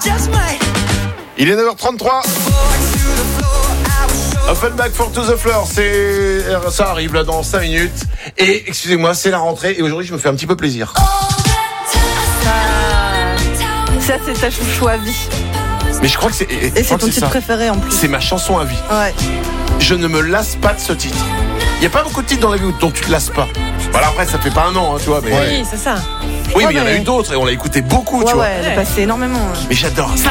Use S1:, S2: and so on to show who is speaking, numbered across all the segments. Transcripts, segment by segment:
S1: Il est 9h33. Offenbach for to the floor, ça arrive là dans 5 minutes. Et excusez-moi, c'est la rentrée et aujourd'hui je me fais un petit peu plaisir.
S2: Ça, c'est ta chouchou à vie.
S1: Mais je crois que c'est...
S2: Et c'est ton titre préféré en plus.
S1: C'est ma chanson à vie.
S2: Ouais.
S1: Je ne me lasse pas de ce titre. Il n'y a pas beaucoup de titres dans la vie dont tu te lasses pas. Voilà, après ça fait pas un an, hein, tu vois. Mais...
S3: Oui, c'est ça.
S1: Oui, mais il y en a eu d'autres et on l'a écouté beaucoup, tu vois.
S2: Ouais, elle est passée énormément.
S1: Mais j'adore ça.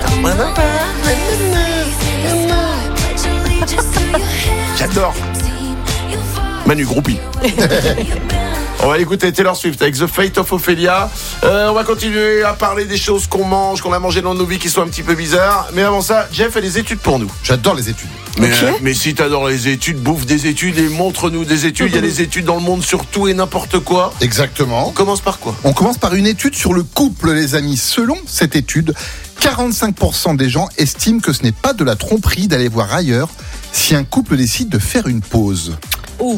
S1: J'adore. Manu Groupie. On va écouter Taylor Swift avec The Fate of Ophelia. On va continuer à parler des choses qu'on mange, qu'on a mangé dans nos vies qui sont un petit peu bizarres. Mais avant ça, Jeff fait des études pour nous.
S4: J'adore les études.
S1: Mais si t'adores les études, bouffe des études et montre-nous des études. Il y a des études dans le monde sur tout et n'importe quoi.
S4: Exactement.
S1: On commence par quoi ?
S4: On commence par une étude sur le couple, les amis. Selon cette étude, 45% des gens estiment que ce n'est pas de la tromperie d'aller voir ailleurs si un couple décide de faire une pause.
S3: Ouf.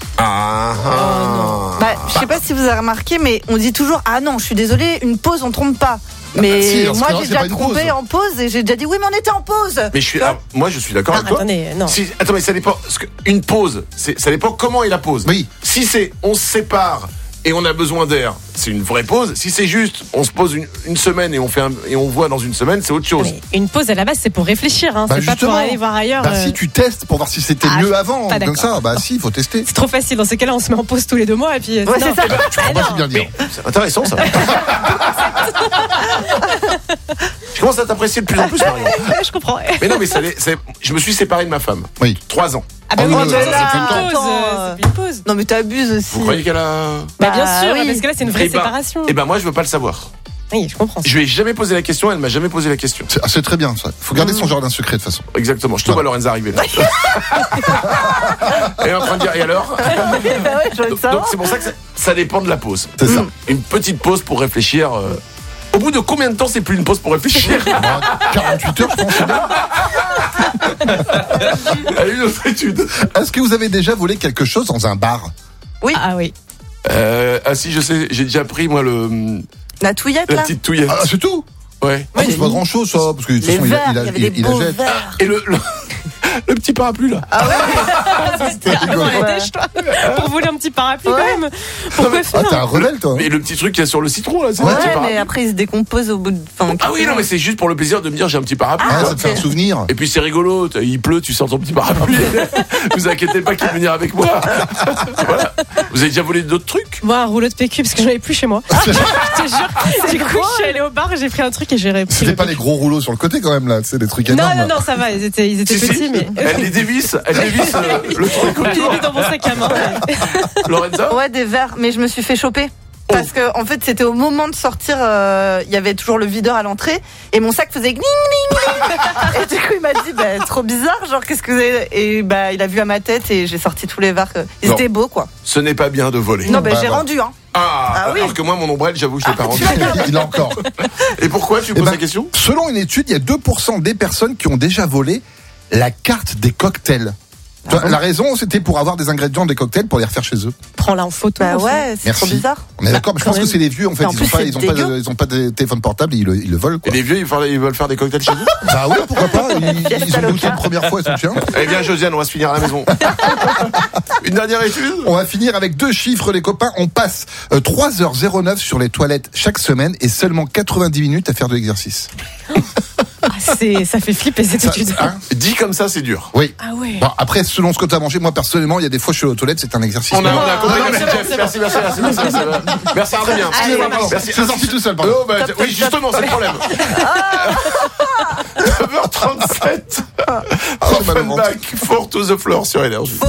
S2: Je sais pas si vous avez remarqué, mais on dit toujours ah non, je suis désolée, une pause on trompe pas. Mais
S4: si,
S2: moi
S4: c'est
S2: j'ai déjà trompé
S4: pause.
S2: en pause et j'ai déjà dit oui, mais on était en pause.
S1: Mais moi je suis d'accord avec toi.
S3: Attendez, non.
S1: Attends, mais ça dépend. Parce qu'une pause, ça dépend comment est la pause.
S4: Oui.
S1: Si c'est on se sépare et on a besoin d'air, c'est une vraie pause. Si c'est juste on se pose une semaine et on voit dans une semaine, c'est autre chose.
S3: Mais une pause à la base, c'est pour réfléchir, hein. C'est pas pour aller voir ailleurs.
S4: Si tu testes pour voir si c'était mieux avant, comme ça, il faut tester.
S3: C'est trop facile. Dans ces cas-là, on se met en pause tous les 2 mois et puis.
S2: Ouais, c'est ça.
S4: C'est bien dire.
S1: C'est intéressant ça. Je commence à t'apprécier de plus en plus, Marion.
S3: Je comprends.
S1: Mais non, mais je me suis séparé de ma femme.
S4: Oui.
S1: 3 ans.
S3: Ah bah oui,
S4: Oh,
S3: mais
S4: mais
S3: c'est
S4: là,
S3: plus une pause. C'est plus une pause.
S2: Non mais t'abuses aussi.
S1: Vous croyez qu'elle a...
S3: Bah bien sûr,
S2: oui.
S3: parce que là, c'est une vraie séparation.
S1: Eh ben moi, je veux pas le savoir.
S3: Oui, je comprends.
S1: Je lui ai jamais posé la question, elle m'a jamais posé la question.
S4: C'est très bien ça. Faut garder son jardin secret de toute façon.
S1: Exactement. Je te vois Lorenza arriver là. Elle est en train de dire et alors donc c'est pour ça que ça dépend de la pause.
S4: C'est ça.
S1: Une petite pause pour réfléchir. Au bout de combien de temps c'est plus une pause pour réfléchir?
S4: 48 heures, je pense.
S1: Allez, une autre étude.
S4: Est-ce que vous avez déjà volé quelque chose dans un bar?
S2: Oui.
S3: Ah oui.
S1: Si, je sais, j'ai déjà pris moi
S2: La touillette
S1: la
S2: là.
S1: petite touillette.
S4: Ah, c'est tout?
S1: Ouais.
S4: C'est pas grand chose ça, parce que de toute
S2: Les
S4: façon
S2: verres, il y avait des beaux
S4: jette.
S2: verres.
S1: Et le petit parapluie là.
S2: Ah ouais.
S3: C'était rigolo. Dépêche-toi. Pour voler un petit parapluie quand même. Pourquoi
S4: Ah, t'es un rebelle toi.
S1: Mais le petit truc qu'il y a sur le citron là, c'est
S2: Ouais,
S1: le petit
S2: mais
S1: parapluie.
S2: après il se décompose au bout de.
S1: Ah oui, non, mais c'est juste pour le plaisir de me dire j'ai un petit parapluie.
S4: Ah,
S1: quoi.
S4: ça te fait un souvenir.
S1: Et puis c'est rigolo, il pleut, tu sors ton petit parapluie. Vous inquiétez pas qu'il va venir avec moi. Voilà. Vous avez déjà volé d'autres trucs?
S3: Moi, un rouleau de PQ parce que j'en avais plus chez moi. Je te jure. Du coup, je suis allée au bar et j'ai pris un truc et j'ai repris.
S4: C'était pas les gros rouleaux sur le côté quand même là, c'est des trucs
S3: Non,
S4: énormes.
S3: non, ça va, ils étaient
S1: Si,
S3: petits, mais.
S1: Elle les dévisse le truc
S3: Je l'ai
S1: autour.
S3: mis dans mon sac à main.
S1: Lorenza?
S2: Ouais, des verres, mais je me suis fait choper. Parce que en fait c'était au moment de sortir, il y avait toujours le videur à l'entrée et mon sac faisait gling gling gling. Et du coup il m'a dit trop bizarre, genre qu'est-ce que vous avez... Et il a vu à ma tête et j'ai sorti tous les verres. Ils étaient beaux quoi.
S1: Ce n'est pas bien de voler.
S2: Non, j'ai
S4: ouais.
S2: rendu hein.
S1: Ah oui. Alors que moi mon ombrelle, j'avoue, je l'ai pas rendu.
S4: Il a encore.
S1: Et pourquoi tu poses la question?
S4: Selon une étude, il y a 2% des personnes qui ont déjà volé la carte des cocktails. La raison, c'était pour avoir des ingrédients des cocktails pour les refaire chez eux.
S3: Prends-la en photo.
S2: Bah ouais, c'est trop bizarre.
S4: On est d'accord, mais je pense que c'est les vieux en fait.
S2: En plus,
S4: Ils ont pas de téléphone portable, ils le volent
S1: Et
S4: quoi.
S1: les vieux, ils veulent faire des cocktails chez vous?
S4: Bah oui, pourquoi pas. Ils ont goûté une première fois, ils sont tiens.
S1: Eh bien, Josiane, on va se finir à la maison. Une dernière étude?
S4: On va finir avec 2 chiffres, les copains. On passe 3h09 sur les toilettes chaque semaine et seulement 90 minutes à faire de l'exercice.
S3: Ça fait flipper cette étude.
S1: Dit comme ça, c'est dur.
S4: Oui.
S3: Ah ouais.
S4: Bon, après, selon ce que tu as mangé, moi personnellement, il y a des fois je suis aux toilettes, c'est un exercice.
S1: On a compris.
S3: non,
S1: Merci,
S3: c'est
S1: Jeff.
S3: bon,
S1: Merci. Merci, Adrien.
S2: Allez,
S1: Merci.
S4: C'est sorti tout seul, pardon.
S1: Oh, oui, justement, c'est le problème. 9h37. Offenbach, for to the floor sur Énergie.